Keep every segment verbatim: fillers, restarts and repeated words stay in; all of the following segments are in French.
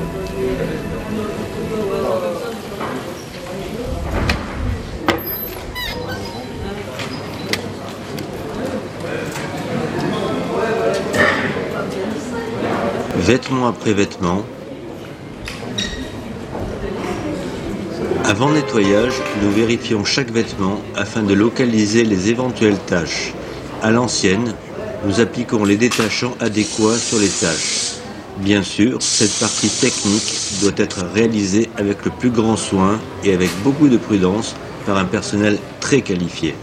Vêtement après vêtement. Avant nettoyage, nous vérifions chaque vêtement afin de localiser les éventuelles taches. À l'ancienne, nous appliquons les détachants adéquats sur les taches. Bien sûr, cette partie technique doit être réalisée avec le plus grand soin et avec beaucoup de prudence par un personnel très qualifié.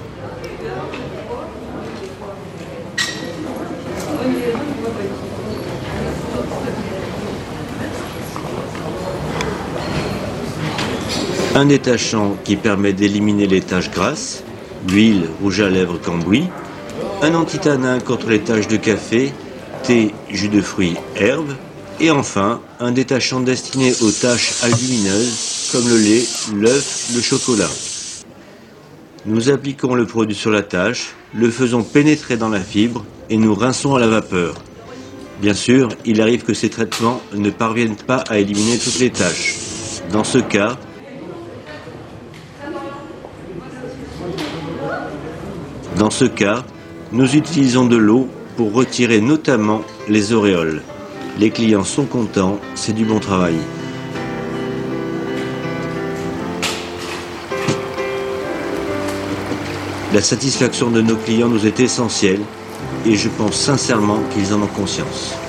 Un détachant qui permet d'éliminer les taches grasses, l'huile, rouge à lèvres, cambouis, un antitanin contre les taches de café, thé, jus de fruits, herbes, et enfin un détachant destiné aux taches albumineuses comme le lait, l'œuf, le chocolat. Nous appliquons le produit sur la tache, le faisons pénétrer dans la fibre et nous rinçons à la vapeur. Bien sûr, il arrive que ces traitements ne parviennent pas à éliminer toutes les taches. Dans ce cas, Dans ce cas, nous utilisons de l'eau pour retirer notamment les auréoles. Les clients sont contents, c'est du bon travail. La satisfaction de nos clients nous est essentielle et je pense sincèrement qu'ils en ont conscience.